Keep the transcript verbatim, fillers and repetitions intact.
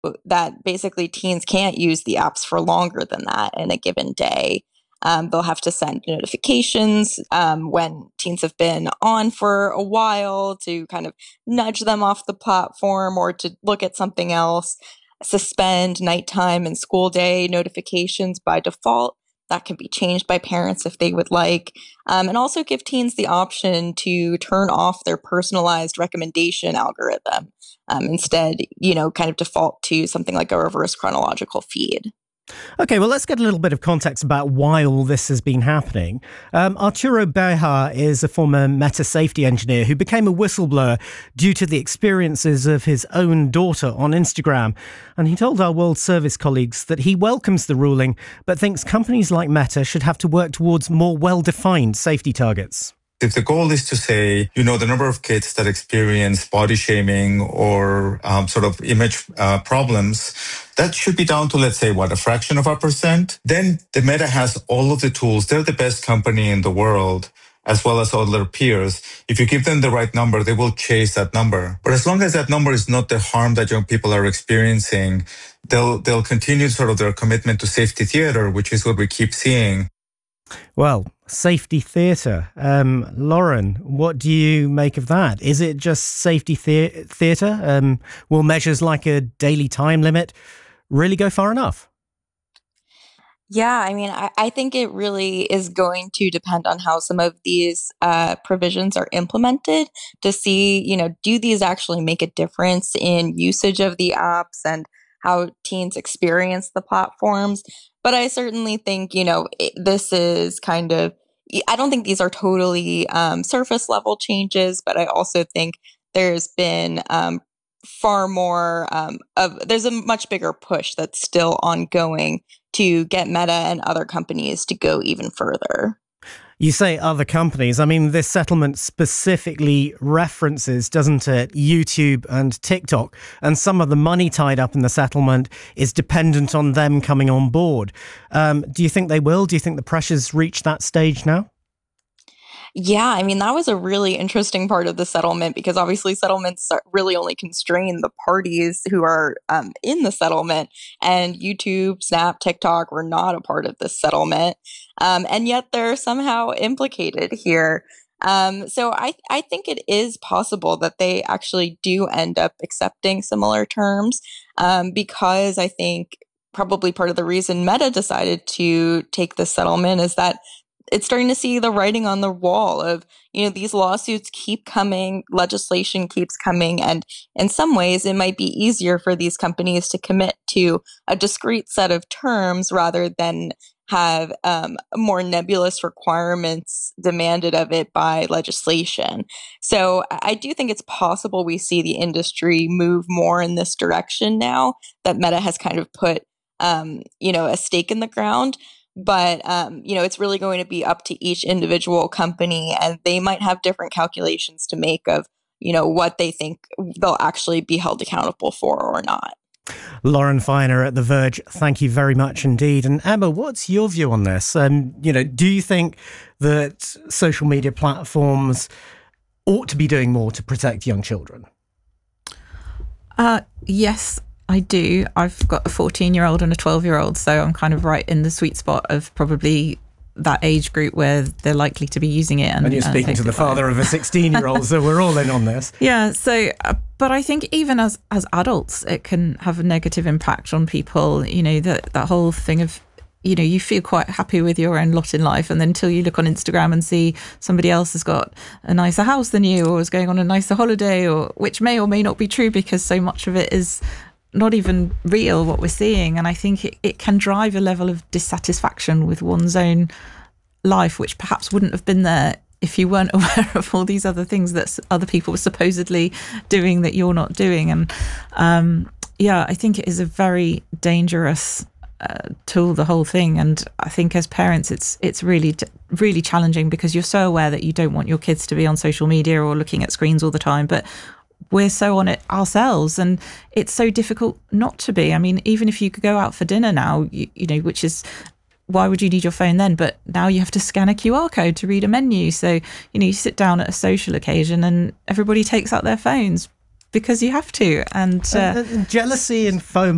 that basically teens can't use the apps for longer than that in a given day. Um, they'll have to send notifications um, when teens have been on for a while to kind of nudge them off the platform or to look at something else. Suspend nighttime and school day notifications by default. That can be changed by parents if they would like. Um, and also give teens the option to turn off their personalized recommendation algorithm. Um, instead, you know, kind of default to something like a reverse chronological feed. Okay, well, let's get a little bit of context about why all this has been happening. Um, Arturo Bejar is a former Meta safety engineer who became a whistleblower due to the experiences of his own daughter on Instagram. And he told our World Service colleagues that he welcomes the ruling, but thinks companies like Meta should have to work towards more well-defined safety targets. If the goal is to say, you know, the number of kids that experience body shaming or um, sort of image uh, problems, that should be down to, let's say, what, a fraction of a percent. Then the Meta has all of the tools. They're the best company in the world, as well as all their peers. If you give them the right number, they will chase that number. But as long as that number is not the harm that young people are experiencing, they'll they'll continue sort of their commitment to safety theater, which is what we keep seeing. Well, safety theatre. Um, Lauren, what do you make of that? Is it just safety the- theatre? Um, will measures like a daily time limit really go far enough? Yeah, I mean, I, I think it really is going to depend on how some of these uh, provisions are implemented to see, you know, do these actually make a difference in usage of the apps and how teens experience the platforms. But I certainly think, you know, it, this is kind of, I don't think these are totally um, surface level changes, but I also think there's been um, far more um, of, there's a much bigger push that's still ongoing to get Meta and other companies to go even further. You say other companies. I mean, this settlement specifically references, doesn't it, YouTube and TikTok, and some of the money tied up in the settlement is dependent on them coming on board. Um, do you think they will? Do you think the pressure's reached that stage now? Yeah, I mean, that was a really interesting part of the settlement because obviously settlements really only constrain the parties who are um, in the settlement, and YouTube, Snap, TikTok were not a part of this settlement, um, and yet they're somehow implicated here. Um, so I, I think it is possible that they actually do end up accepting similar terms um, because I think probably part of the reason Meta decided to take this settlement is that it's starting to see the writing on the wall of, you know, these lawsuits keep coming, legislation keeps coming, and in some ways it might be easier for these companies to commit to a discrete set of terms rather than have um, more nebulous requirements demanded of it by legislation. So I do think it's possible we see the industry move more in this direction now that Meta has kind of put, um, you know, a stake in the ground. But, um, you know, it's really going to be up to each individual company, and they might have different calculations to make of, you know, what they think they'll actually be held accountable for or not. Lauren Feiner at The Verge, thank you very much indeed. And Emma, what's your view on this? Um, you know, do you think that social media platforms ought to be doing more to protect young children? Uh, yes, I do. I've got a fourteen-year-old and a twelve-year-old, so I'm kind of right in the sweet spot of probably that age group where they're likely to be using it. And, and you're speaking to the father of a sixteen-year-old, so we're all in on this. Yeah, so, uh, but I think even as, as adults, it can have a negative impact on people. You know, that, that whole thing of, you know, you feel quite happy with your own lot in life, and then until you look on Instagram and see somebody else has got a nicer house than you or is going on a nicer holiday, or which may or may not be true because so much of it is not even real, what we're seeing. And I think it, it can drive a level of dissatisfaction with one's own life, which perhaps wouldn't have been there if you weren't aware of all these other things that other people were supposedly doing that you're not doing. And um, yeah, I think it is a very dangerous uh, tool, the whole thing. And I think as parents, it's it's really, really challenging because you're so aware that you don't want your kids to be on social media or looking at screens all the time. But we're so on it ourselves, and it's so difficult not to be. I mean, even if you could go out for dinner now, you, you know, which is, why would you need your phone then? But now you have to scan a Q R code to read a menu. So, you know, you sit down at a social occasion and everybody takes out their phones because you have to. And, uh, and, and jealousy and FOMO